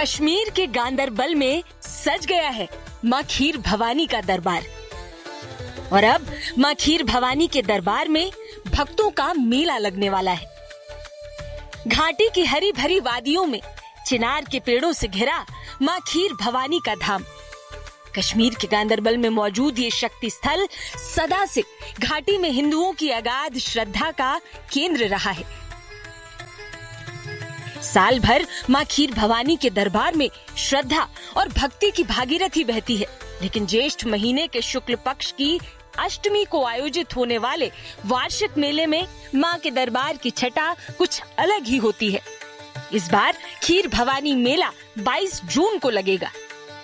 कश्मीर के गांदरबल में सज गया है माँ खीर भवानी का दरबार। और अब माँ खीर भवानी के दरबार में भक्तों का मेला लगने वाला है। घाटी की हरी भरी वादियों में चिनार के पेड़ों से घिरा माँ खीर भवानी का धाम। कश्मीर के गांदरबल में मौजूद ये शक्ति स्थल सदा से घाटी में हिंदुओं की अगाध श्रद्धा का केंद्र रहा है। साल भर माँ खीर भवानी के दरबार में श्रद्धा और भक्ति की भागीरथी बहती है, लेकिन ज्येष्ठ महीने के शुक्ल पक्ष की अष्टमी को आयोजित होने वाले वार्षिक मेले में माँ के दरबार की छटा कुछ अलग ही होती है। इस बार खीर भवानी मेला 22 जून को लगेगा।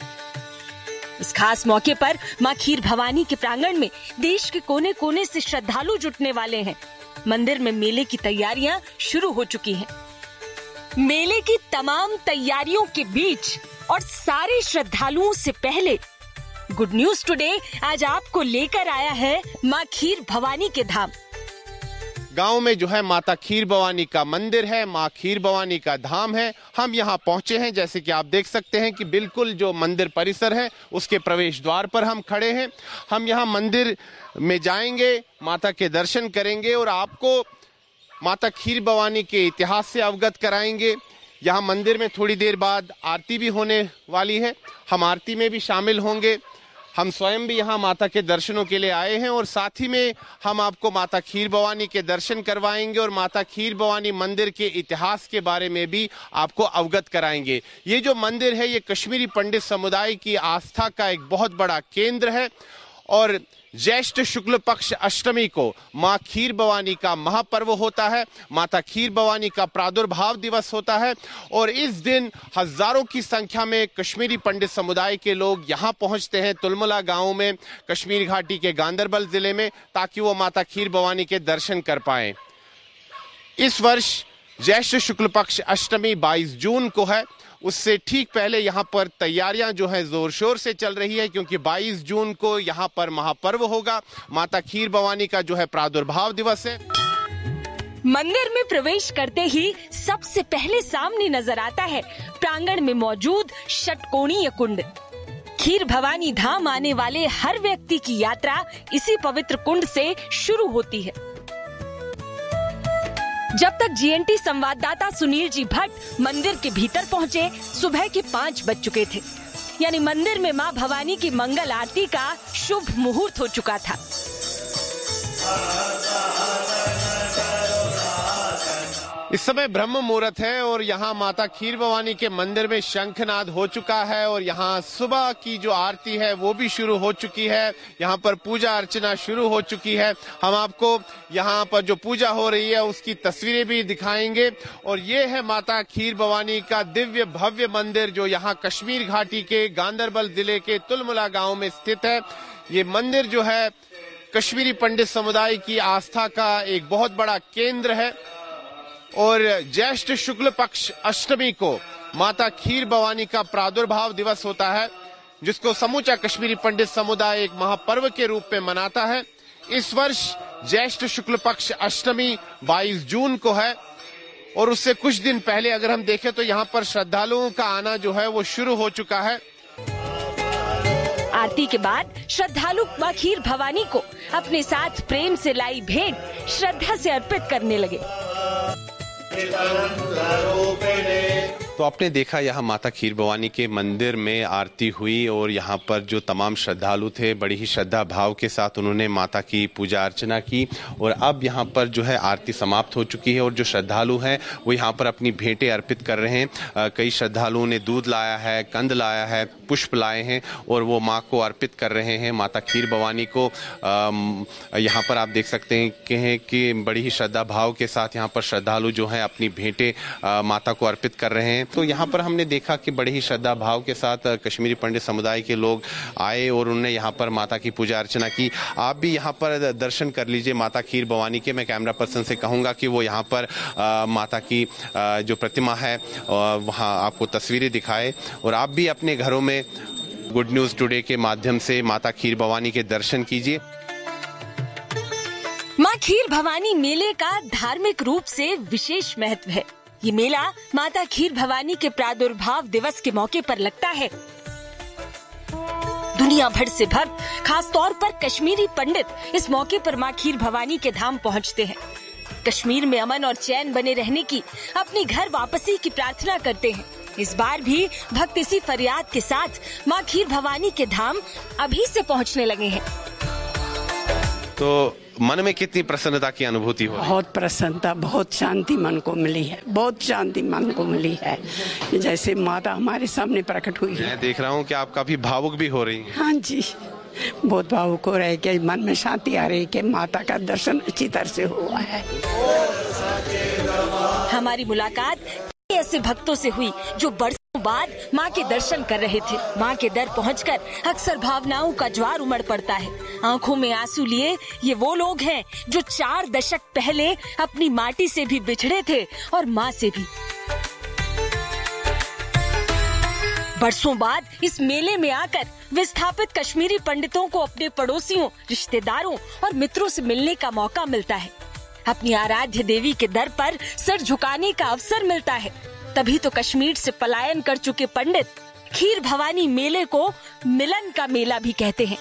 इस खास मौके पर माँ खीर भवानी के प्रांगण में देश के कोने कोने से श्रद्धालु जुटने वाले हैं। मंदिर में मेले की तैयारियां शुरू हो चुकी हैं। मेले की तमाम तैयारियों के बीच और सारे श्रद्धालुओं से पहले गुड न्यूज टुडे आज आपको लेकर आया है माँ खीर भवानी के धाम। गांव में जो है माता खीर भवानी का मंदिर है, माँ खीर भवानी का धाम है। हम यहाँ पहुँचे हैं, जैसे कि आप देख सकते हैं कि बिल्कुल जो मंदिर परिसर है उसके प्रवेश द्वार पर हम खड़े हैं। हम यहाँ मंदिर में जाएंगे, माता के दर्शन करेंगे और आपको माता खीर भवानी के इतिहास से अवगत कराएंगे। यहाँ मंदिर में थोड़ी देर बाद आरती भी होने वाली है, हम आरती में भी शामिल होंगे। हम स्वयं भी यहाँ माता के दर्शनों के लिए आए हैं और साथ ही में हम आपको माता खीर भवानी के दर्शन करवाएंगे और माता खीर भवानी मंदिर के इतिहास के बारे में भी आपको अवगत कराएंगे। ये जो मंदिर है ये कश्मीरी पंडित समुदाय की आस्था का एक बहुत बड़ा केंद्र है और ज्येष्ठ शुक्ल पक्ष अष्टमी को माँ खीर भवानी का महापर्व होता है। माता खीर भवानी का प्रादुर्भाव दिवस होता है और इस दिन हजारों की संख्या में कश्मीरी पंडित समुदाय के लोग यहाँ पहुँचते हैं तुलमुला गांव में, कश्मीर घाटी के गांदरबल जिले में, ताकि वो माता खीर भवानी के दर्शन कर पाएं। इस वर्ष ज्येष्ठ शुक्ल पक्ष अष्टमी 22 जून को है। उससे ठीक पहले यहाँ पर तैयारियां जो है जोर शोर से चल रही है, क्योंकि 22 जून को यहाँ पर महापर्व होगा। माता खीर भवानी का जो है प्रादुर्भाव दिवस है। मंदिर में प्रवेश करते ही सबसे पहले सामने नजर आता है प्रांगण में मौजूद षटकोणीय कुंड। खीर भवानी धाम आने वाले हर व्यक्ति की यात्रा इसी पवित्र कुंड से शुरू होती है। जब तक जीएनटी संवाददाता सुनील जी भट्ट मंदिर के भीतर पहुंचे, सुबह के 5 बज चुके थे, यानी मंदिर में मां भवानी की मंगल आरती का शुभ मुहूर्त हो चुका था। इस समय ब्रह्म मुहूर्त है और यहाँ माता खीर भवानी के मंदिर में शंखनाद हो चुका है और यहाँ सुबह की जो आरती है वो भी शुरू हो चुकी है। यहाँ पर पूजा अर्चना शुरू हो चुकी है। हम आपको यहाँ पर जो पूजा हो रही है उसकी तस्वीरें भी दिखाएंगे। और ये है माता खीर भवानी का दिव्य भव्य मंदिर जो यहाँ कश्मीर घाटी के गांदरबल जिले के तुलमुला गांव में स्थित है। ये मंदिर जो है कश्मीरी पंडित समुदाय की आस्था का एक बहुत बड़ा केंद्र है और ज्येष्ठ शुक्ल पक्ष अष्टमी को माता खीर भवानी का प्रादुर्भाव दिवस होता है, जिसको समूचा कश्मीरी पंडित समुदाय एक महापर्व के रूप में मनाता है। इस वर्ष ज्येष्ठ शुक्ल पक्ष अष्टमी 22 जून को है और उससे कुछ दिन पहले अगर हम देखें तो यहाँ पर श्रद्धालुओं का आना जो है वो शुरू हो चुका है। आरती के बाद श्रद्धालु मां खीर भवानी को अपने साथ प्रेम से लाई भेंट श्रद्धा से अर्पित करने लगे। तो आपने देखा यहाँ माता खीर भवानी के मंदिर में आरती हुई और यहाँ पर जो तमाम श्रद्धालु थे बड़ी ही श्रद्धा भाव के साथ उन्होंने माता की पूजा अर्चना की और अब यहाँ पर जो है आरती समाप्त हो चुकी है और जो श्रद्धालु हैं वो यहाँ पर अपनी भेंटें अर्पित कर रहे हैं। कई श्रद्धालुओं ने दूध लाया है, कंद लाया है, पुष्प लाए हैं और वो माँ को अर्पित कर रहे हैं, माता खीर भवानी को। यहाँ पर आप देख सकते हैं कि बड़ी ही श्रद्धा भाव के साथ यहाँ पर श्रद्धालु जो है अपनी भेंटें माता को अर्पित कर रहे हैं। तो यहाँ पर हमने देखा कि बड़े ही श्रद्धा भाव के साथ कश्मीरी पंडित समुदाय के लोग आए और उन्होंने यहाँ पर माता की पूजा अर्चना की। आप भी यहाँ पर दर्शन कर लीजिए माता खीर भवानी के। मैं कैमरा पर्सन से कहूँगा कि वो यहाँ पर माता की जो प्रतिमा है वहाँ आपको तस्वीरें दिखाए और आप भी अपने घरों में गुड न्यूज टुडे के माध्यम से माता खीर भवानी के दर्शन कीजिए। माँ खीर भवानी मेले का धार्मिक रूप से विशेष महत्व है। ये मेला माता खीर भवानी के प्रादुर्भाव दिवस के मौके पर लगता है। दुनिया भर से भक्त, खास तौर पर कश्मीरी पंडित इस मौके पर मां खीर भवानी के धाम पहुंचते हैं। कश्मीर में अमन और चैन बने रहने की, अपनी घर वापसी की प्रार्थना करते हैं। इस बार भी भक्त इसी फरियाद के साथ मां खीर भवानी के धाम अभी से पहुंचने लगे हैं। तो मन में कितनी प्रसन्नता की अनुभूति हो? बहुत प्रसन्नता, बहुत शांति मन को मिली है, बहुत शांति मन को मिली है, जैसे माता हमारे सामने प्रकट हुई है। मैं देख रहा हूँ कि आप काफी भावुक भी हो रही हैं। हाँ जी, बहुत भावुक हो रहे कि मन में शांति आ रही कि माता का दर्शन अच्छी तरह से हुआ है। हमारी मुलाकात ऐसे भक्तों से हुई जो बरसों बाद मां के दर्शन कर रहे थे। मां के दर पहुंचकर अक्सर भावनाओं का ज्वार उमड़ पड़ता है। आंखों में आंसू लिए ये वो लोग हैं जो 4 दशक पहले अपनी माटी से भी बिछड़े थे और मां से भी। बरसों बाद इस मेले में आकर विस्थापित कश्मीरी पंडितों को अपने पड़ोसियों, रिश्तेदारों और मित्रों से मिलने का मौका मिलता है। अपनी आराध्य देवी के दर पर सिर झुकाने का अवसर मिलता है। तभी तो कश्मीर से पलायन कर चुके पंडित खीर भवानी मेले को मिलन का मेला भी कहते हैं।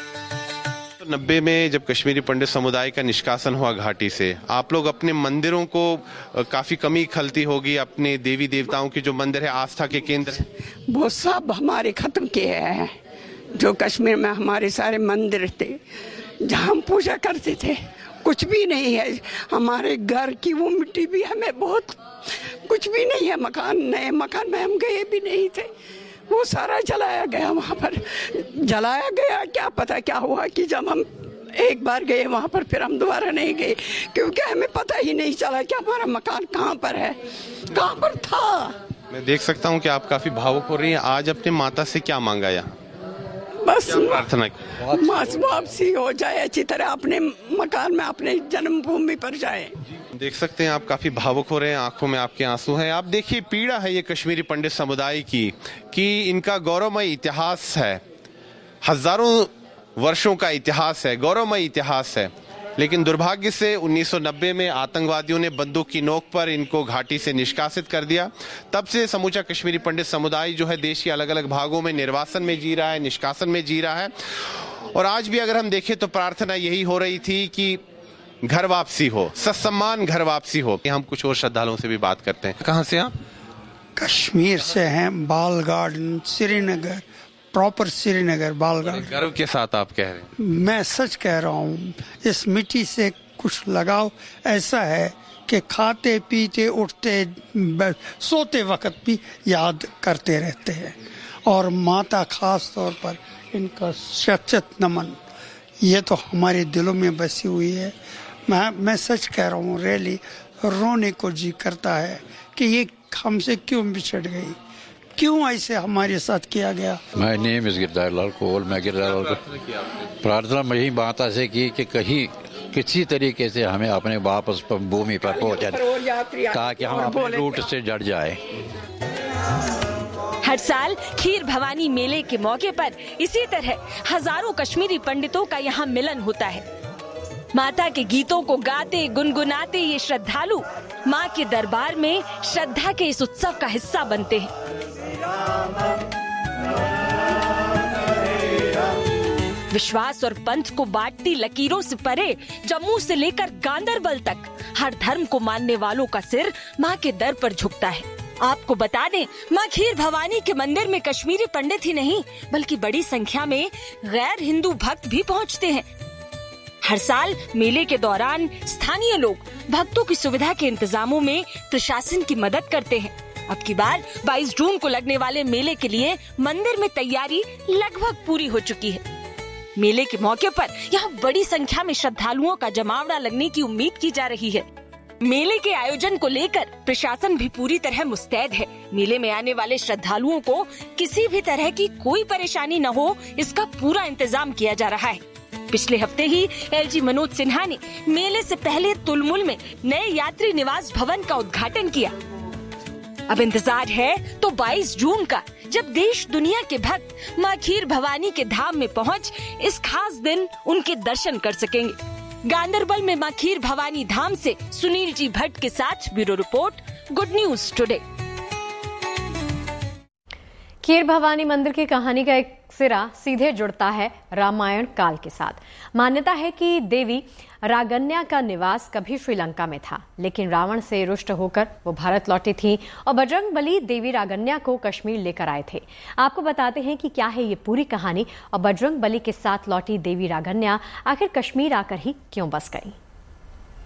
तो 90 में जब कश्मीरी पंडित समुदाय का निष्कासन हुआ घाटी से, आप लोग अपने मंदिरों को काफी कमी खलती होगी। अपने देवी देवताओं के जो मंदिर है, आस्था के केंद्र, वो सब हमारे खत्म किए हैं। जो कश्मीर में हमारे सारे मंदिर थे जहाँ हम पूजा करते थे, कुछ भी नहीं है। हमारे घर की वो मिट्टी भी हमें बहुत, कुछ भी नहीं है। मकान, नए मकान में हम गए भी नहीं थे, वो सारा जलाया गया। वहाँ पर जलाया गया, क्या पता क्या हुआ कि जब हम एक बार गए वहाँ पर, फिर हम दोबारा नहीं गए, क्योंकि हमें पता ही नहीं चला कि हमारा मकान कहाँ पर है, कहाँ पर था। मैं देख सकता हूँ कि आप काफी भावुक हो रही हैं। आज अपने माता से क्या मांगा यहाँ? बस प्रार्थना की वापसी हो जाए, अच्छी तरह अपने मकान में, अपने जन्मभूमि पर जाए। देख सकते हैं आप काफी भावुक हो रहे हैं, आंखों में आपके आंसू हैं। आप देखिए, पीड़ा है ये कश्मीरी पंडित समुदाय की कि इनका गौरवमय इतिहास है, हजारों वर्षों का इतिहास है, गौरवमय इतिहास है। लेकिन दुर्भाग्य से 1990 में आतंकवादियों ने बंदूक की नोक पर इनको घाटी से निष्कासित कर दिया। तब से समूचा कश्मीरी पंडित समुदाय जो है देश के अलग अलग भागों में निर्वासन में जी रहा है, निष्कासन में जी रहा है। और आज भी अगर हम देखें तो प्रार्थना यही हो रही थी कि घर वापसी हो, ससम्मान घर वापसी हो। हम कुछ और श्रद्धालुओं से भी बात करते हैं। कहाँ से आप? कश्मीर से हैं, बाल गार्डन, श्रीनगर, प्रॉपर श्रीनगर, बाल गार्डन। गर्व के साथ आप कह रहे हैं? मैं सच कह रहा हूँ, इस मिट्टी से कुछ लगाव ऐसा है कि खाते पीते उठते सोते वक्त भी याद करते रहते हैं। और माता खास तौर पर इनका शत नमन, ये तो हमारे दिलों में बसी हुई है। मैं सच कह रहा हूँ, रियली रोने को जी करता है कि ये हमसे क्यों बिछड़ गई, क्यों ऐसे हमारे साथ किया गया। My name is Girdhari Lal कोल। मैं गिरधारी लाल को प्रार्थना यही माता से की कि कहीं किसी तरीके से हमें अपने वापस भूमि पर पहुंचा, ताकि हम अपने रूट से जड़ जाए। हर साल खीर भवानी मेले के मौके पर इसी तरह हजारों कश्मीरी पंडितों का यहाँ मिलन होता है। माता के गीतों को गाते गुनगुनाते ये श्रद्धालु माँ के दरबार में श्रद्धा के इस उत्सव का हिस्सा बनते हैं। विश्वास और पंथ को बांटती लकीरों से परे जम्मू से लेकर गांदरबल तक हर धर्म को मानने वालों का सिर माँ के दर पर झुकता है। आपको बता दें, माँ खीर भवानी के मंदिर में कश्मीरी पंडित ही नहीं बल्कि बड़ी संख्या में गैर हिंदू भक्त भी पहुँचते हैं। हर साल मेले के दौरान स्थानीय लोग भक्तों की सुविधा के इंतजामों में प्रशासन की मदद करते हैं। अब की बार 22 जून को लगने वाले मेले के लिए मंदिर में तैयारी लगभग पूरी हो चुकी है। मेले के मौके पर यहाँ बड़ी संख्या में श्रद्धालुओं का जमावड़ा लगने की उम्मीद की जा रही है। मेले के आयोजन को लेकर प्रशासन भी पूरी तरह मुस्तैद है। मेले में आने वाले श्रद्धालुओं को किसी भी तरह की कोई परेशानी न हो, इसका पूरा इंतजाम किया जा रहा है। पिछले हफ्ते ही एलजी मनोज सिन्हा ने मेले से पहले तुलमुल में नए यात्री निवास भवन का उद्घाटन किया। अब इंतजार है तो 22 जून का, जब देश दुनिया के भक्त माँ खीर भवानी के धाम में पहुँच इस खास दिन उनके दर्शन कर सकेंगे। गांदरबल में माँ खीर भवानी धाम से सुनील जी भट्ट के साथ bureau report, good news today. खीर भवानी मंदिर की कहानी का एक सिरा सीधे जुड़ता है रामायण काल के साथ। मान्यता है कि देवी रागन्या का निवास कभी श्रीलंका में था, लेकिन रावण से रुष्ट होकर वो भारत लौटी थी और बजरंगबली देवी रागन्या को कश्मीर लेकर आए थे। आपको बताते हैं कि क्या है ये पूरी कहानी और बजरंगबली के साथ लौटी देवी रागन्या आखिर कश्मीर आकर ही क्यों बस गई।